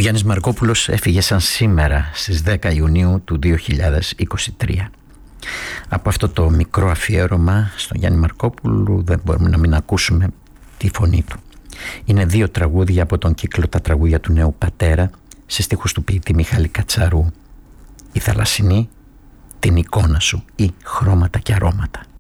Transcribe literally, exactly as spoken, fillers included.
Γιάννης Μαρκόπουλος έφυγε σαν σήμερα στις δέκα Ιουνίου του δύο χιλιάδες είκοσι τρία. Από αυτό το μικρό αφιέρωμα στον Γιάννη Μαρκόπουλου δεν μπορούμε να μην ακούσουμε τη φωνή του. Είναι δύο τραγούδια από τον κύκλο «Τα τραγούδια του νέου πατέρα» σε στίχους του ποιητή Μιχάλη Κατσαρού. «Η θαλασσινή», «Την εικόνα σου» ή «Χρώματα και αρώματα».